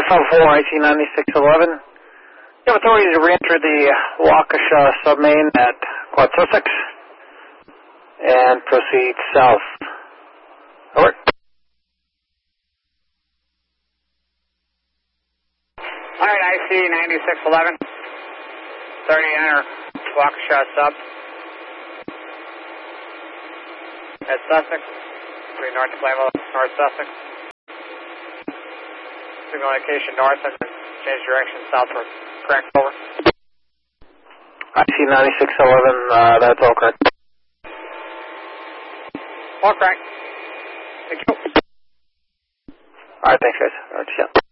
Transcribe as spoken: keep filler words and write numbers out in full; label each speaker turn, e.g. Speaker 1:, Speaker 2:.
Speaker 1: Alpha four, I C ninety-six eleven. You have authority to re-enter the Waukesha submain at Quad Sussex and proceed south. Over.
Speaker 2: All right, I C ninety-six eleven. thirty enter Waukesha sub. At Sussex. three North Flammable, North Sussex. Signal location north and then change direction southward. Correct, over.
Speaker 1: I C ninety-six eleven, uh, that's all correct.
Speaker 2: All correct. Thank you.
Speaker 1: Alright, thanks guys. Alright, yeah.